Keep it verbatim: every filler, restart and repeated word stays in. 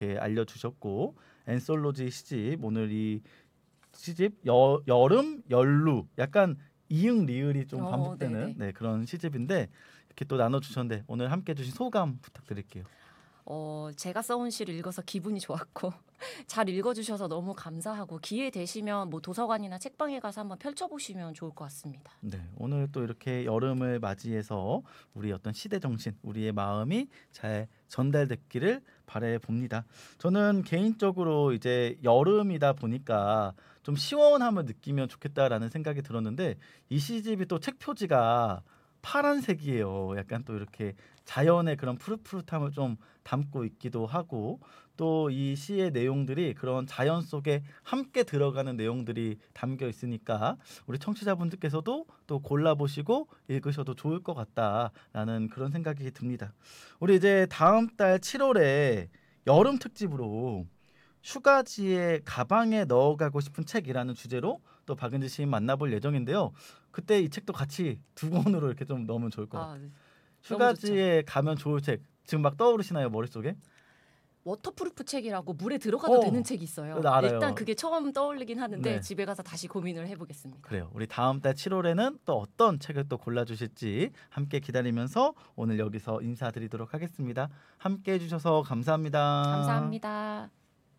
이렇게 알려주셨고 앤솔로지 시집 오늘 이 시집 여, 여름 연루 약간 이응 리을이 좀 어, 반복되는 네네. 네, 그런 시집인데 이렇게 또 나눠주셨는데 오늘 함께 해주신 소감 부탁드릴게요. 어, 제가 써온 시를 읽어서 기분이 좋았고 잘 읽어주셔서 너무 감사하고 기회 되시면 뭐 도서관이나 책방에 가서 한번 펼쳐보시면 좋을 것 같습니다. 네, 오늘 또 이렇게 여름을 맞이해서 우리 어떤 시대 정신, 우리의 마음이 잘 전달됐기를 바래 봅니다. 저는 개인적으로 이제 여름이다 보니까 좀 시원함을 느끼면 좋겠다라는 생각이 들었는데 이 시집이 또 책 표지가 파란색이에요. 약간 또 이렇게 자연의 그런 푸릇푸릇함을 좀 담고 있기도 하고 또 이 시의 내용들이 그런 자연 속에 함께 들어가는 내용들이 담겨 있으니까 우리 청취자분들께서도 또 골라보시고 읽으셔도 좋을 것 같다라는 그런 생각이 듭니다. 우리 이제 다음 달 칠월에 여름 특집으로 휴가지에 가방에 넣어가고 싶은 책이라는 주제로 또 박은지 시인 만나볼 예정인데요. 그때 이 책도 같이 두 권으로 이렇게 좀 넣으면 좋을 것 아, 같아요. 네. 너무 좋죠. 휴가지에 가면 좋을 책 지금 막 떠오르시나요 머릿속에? 워터프루프 책이라고 물에 들어가도 되는 어, 책이 있어요. 나 일단 알아요. 그게 처음 떠올리긴 하는데 네. 집에 가서 다시 고민을 해보겠습니다. 그래요. 우리 다음 달 칠월에는 또 어떤 책을 또 골라주실지 함께 기다리면서 오늘 여기서 인사드리도록 하겠습니다. 함께 해주셔서 감사합니다. 감사합니다.